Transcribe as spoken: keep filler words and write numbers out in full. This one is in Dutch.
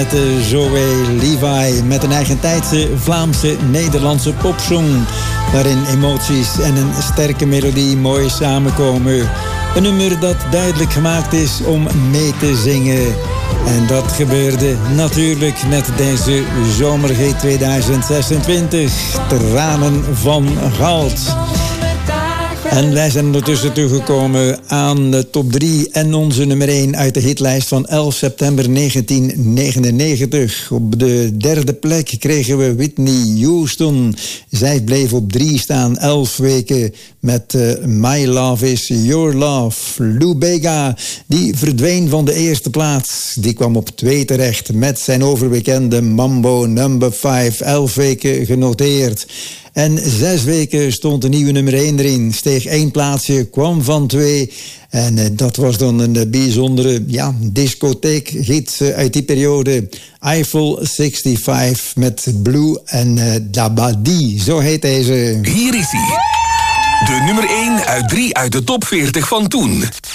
Met de Zoe Levi met een eigentijdse Vlaamse-Nederlandse popsong, waarin emoties en een sterke melodie mooi samenkomen. Een nummer dat duidelijk gemaakt is om mee te zingen. En dat gebeurde natuurlijk met deze zomerhit tweeduizend zesentwintig, Tranen van Goud. En wij zijn ondertussen toegekomen aan de top drie en onze nummer één uit de hitlijst van elf september negentien negenennegentig. Op de derde plek kregen we Whitney Houston. Zij bleef op drie staan, elf weken met uh, My Love Is Your Love. Lou Bega, die verdween van de eerste plaats. Die kwam op twee terecht met zijn overbekende Mambo number vijf, elf weken genoteerd. En zes weken stond de nieuwe nummer één erin. Steeg één plaatsje, kwam van twee. En uh, dat was dan een uh, bijzondere ja, discotheek-hit uh, uit die periode. Eiffel zesenzestig met Blue en uh, Dabadi. Zo heet deze. Hier is hij. De nummer één uit drie uit de top veertig van toen.